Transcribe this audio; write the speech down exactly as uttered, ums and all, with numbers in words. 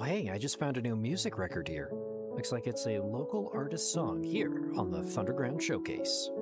hey, I just found a new music record here. Looks like it's a local artist song here on the Thunderground Showcase.